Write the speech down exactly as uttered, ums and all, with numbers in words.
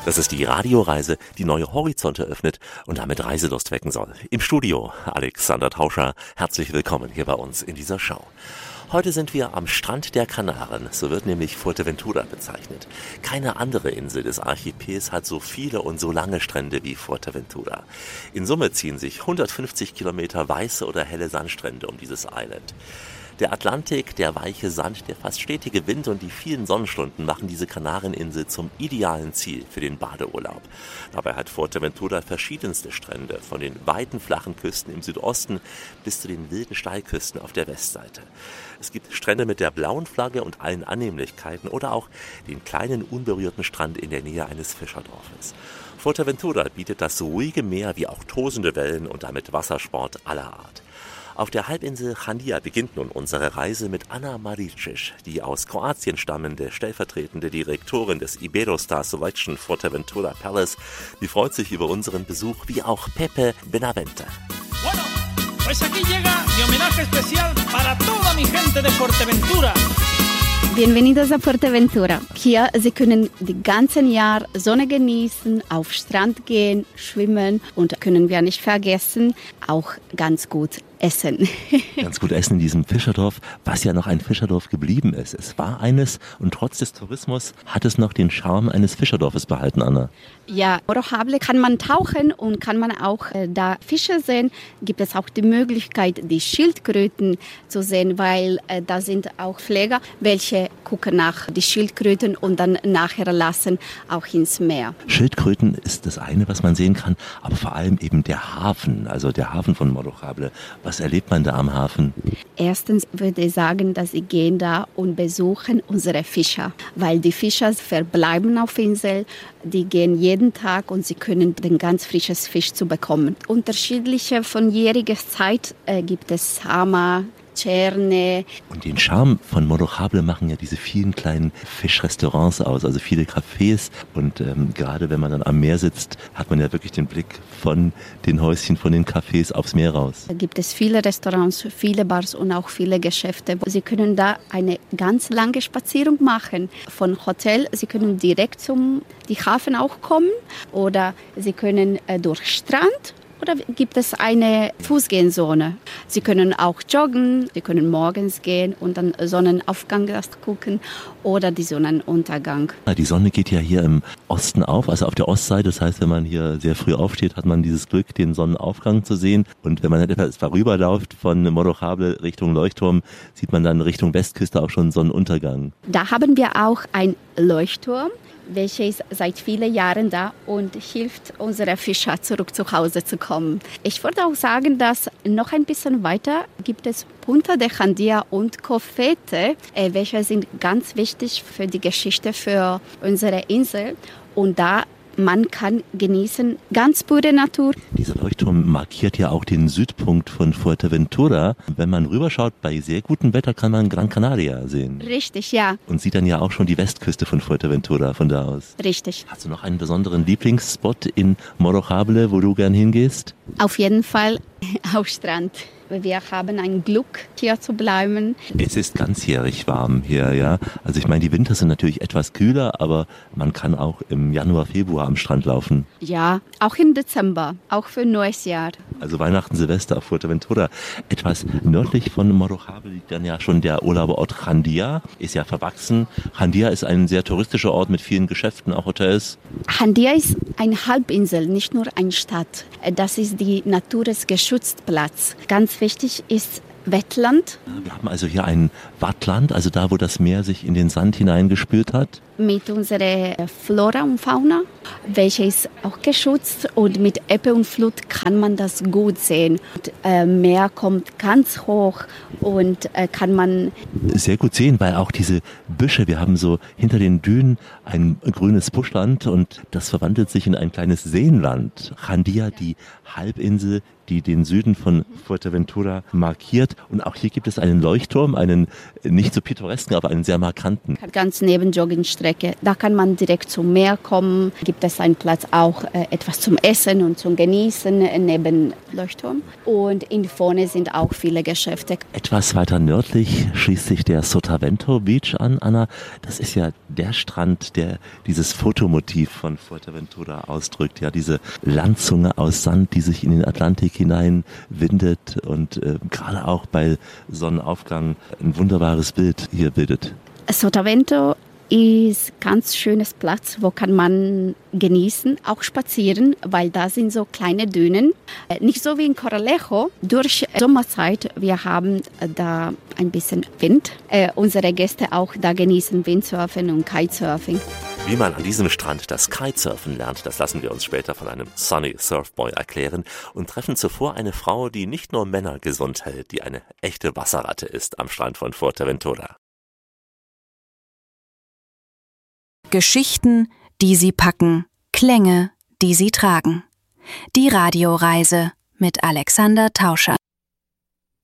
Das ist die Radioreise, die neue Horizonte öffnet und damit Reiselust wecken soll. Im Studio Alexander Tauscher, herzlich willkommen hier bei uns in dieser Show. Heute sind wir am Strand der Kanaren, so wird nämlich Fuerteventura bezeichnet. Keine andere Insel des Archipels hat so viele und so lange Strände wie Fuerteventura. In Summe ziehen sich hundertfünfzig Kilometer weiße oder helle Sandstrände um dieses Island. Der Atlantik, der weiche Sand, der fast stetige Wind und die vielen Sonnenstunden machen diese Kanareninsel zum idealen Ziel für den Badeurlaub. Dabei hat Fuerteventura verschiedenste Strände, von den weiten flachen Küsten im Südosten bis zu den wilden Steilküsten auf der Westseite. Es gibt Strände mit der blauen Flagge und allen Annehmlichkeiten oder auch den kleinen unberührten Strand in der Nähe eines Fischerdorfes. Fuerteventura bietet das ruhige Meer wie auch tosende Wellen und damit Wassersport aller Art. Auf der Halbinsel Chandia beginnt nun unsere Reise mit Ana Maricic, die aus Kroatien stammende stellvertretende Direktorin des Iberostar Selection Fuerteventura Palace. Die freut sich über unseren Besuch, wie auch Pepe Benavente. Bueno, pues aquí llega mi homenaje especial para toda mi gente de Fuerteventura. Bienvenidos a Fuerteventura. Hier, Sie können die ganzen Jahr Sonne genießen, auf Strand gehen, schwimmen und können wir nicht vergessen, auch ganz gut essen. Ganz gut essen in diesem Fischerdorf, was ja noch ein Fischerdorf geblieben ist. Es war eines und trotz des Tourismus hat es noch den Charme eines Fischerdorfes behalten, Anna. Ja, Morro-Hable kann man tauchen und kann man auch äh, da Fische sehen. Gibt es auch die Möglichkeit, die Schildkröten zu sehen, weil äh, da sind auch Pfleger, welche gucken nach die Schildkröten und dann nachher lassen auch ins Meer. Schildkröten ist das eine, was man sehen kann, aber vor allem eben der Hafen, also der Hafen von Morro-Hable. Was erlebt man da am Hafen? Erstens würde ich sagen, dass sie gehen da und besuchen unsere Fischer, weil die Fischer verbleiben auf der Insel, die gehen jeden Tag und sie können den ganz frischen Fisch zu bekommen. Unterschiedliche von jähriger Zeit äh, gibt es Hammer, Cerne. Und den Charme von Morro-Hable machen ja diese vielen kleinen Fischrestaurants aus, also viele Cafés. Und ähm, gerade wenn man dann am Meer sitzt, hat man ja wirklich den Blick von den Häuschen, von den Cafés aufs Meer raus. Da gibt es viele Restaurants, viele Bars und auch viele Geschäfte. Sie können da eine ganz lange Spazierung machen. Von Hotel, Sie können direkt zum die Hafen auch kommen oder Sie können äh, durch Strand. Oder gibt es eine Fußgehenzone? Sie können auch joggen, Sie können morgens gehen und dann Sonnenaufgang gucken oder die Sonnenuntergang. Die Sonne geht ja hier im Osten auf, also auf der Ostseite. Das heißt, wenn man hier sehr früh aufsteht, hat man dieses Glück, den Sonnenaufgang zu sehen. Und wenn man etwas vorüberläuft von Morro-Hable Richtung Leuchtturm, sieht man dann Richtung Westküste auch schon Sonnenuntergang. Da haben wir auch einen Leuchtturm, welcher ist seit vielen Jahren da und hilft unseren Fischer zurück zu Hause zu kommen. Ich würde auch sagen, dass noch ein bisschen weiter gibt es Punta de Chandia und Cofete, äh, welche sind ganz wichtig für die Geschichte für unsere Insel. Und da man kann genießen ganz pure Natur. Dieser Leuchtturm markiert ja auch den Südpunkt von Fuerteventura. Wenn man rüberschaut, bei sehr gutem Wetter kann man Gran Canaria sehen. Richtig, ja. Und sieht dann ja auch schon die Westküste von Fuerteventura von da aus. Richtig. Hast du noch einen besonderen Lieblingsspot in Morro-Hable, wo du gern hingehst? Auf jeden Fall auf Strand. Wir haben ein Glück, hier zu bleiben. Es ist ganzjährig warm hier, ja. Also ich meine, die Winter sind natürlich etwas kühler, aber man kann auch im Januar, Februar am Strand laufen. Ja, auch im Dezember, auch für neues Jahr. Also Weihnachten, Silvester auf Fuerteventura. Etwas nördlich von Morro-Hable liegt dann ja schon der Urlauberort Chandia, ist ja verwachsen. Chandia ist ein sehr touristischer Ort mit vielen Geschäften, auch Hotels. Chandia ist eine Halbinsel, nicht nur eine Stadt. Das ist die Naturschutzplatz. Ganz wichtig ist Wettland. Wir haben also hier ein Wattland, also da, wo das Meer sich in den Sand hineingespült hat. Mit unserer Flora und Fauna, welche ist auch geschützt und mit Ebbe und Flut kann man das gut sehen. Und, äh, Meer kommt ganz hoch und äh, kann man sehr gut sehen, weil auch diese Büsche, wir haben so hinter den Dünen ein grünes Buschland und das verwandelt sich in ein kleines Seenland. Chandia, die Halbinsel, die den Süden von Fuerteventura markiert. Und auch hier gibt es einen Leuchtturm, einen nicht so pittoresken, aber einen sehr markanten. Ganz neben Joggingstrecke Strecke. Da kann man direkt zum Meer kommen. Gibt es einen Platz auch äh, etwas zum Essen und zum Genießen äh, neben Leuchtturm. Und in vorne sind auch viele Geschäfte. Etwas weiter nördlich schließt sich der Sotavento Beach an, Anna. Das ist ja der Strand, der dieses Fotomotiv von Fuerteventura ausdrückt. Ja, diese Landzunge aus Sand, die sich in den Atlantik hinein windet und äh, gerade auch bei Sonnenaufgang ein wunderbares Bild hier bildet. Sotavento ist ein ganz schönes Platz, wo kann man genießen, auch spazieren, weil da sind so kleine Dünen. Nicht so wie in Coralejo. Durch Sommerzeit, wir haben da ein bisschen Wind. Äh, unsere Gäste auch da genießen Windsurfen und Kitesurfing. Wie man an diesem Strand das Kitesurfen lernt, das lassen wir uns später von einem Sunny Surfboy erklären und treffen zuvor eine Frau, die nicht nur Männer gesund hält, die eine echte Wasserratte ist am Strand von Fuerteventura. Geschichten, die sie packen, Klänge, die sie tragen. Die Radioreise mit Alexander Tauscher.